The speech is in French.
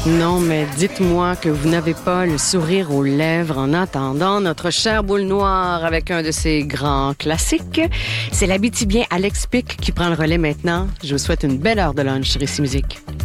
Non, mais dites-moi que vous n'avez pas le sourire aux lèvres en attendant notre chère boule noire avec un de ses grands classiques. C'est l'Abitibien Alex Pic qui prend le relais maintenant. Je vous souhaite une belle heure de lunch sur Ici Musique.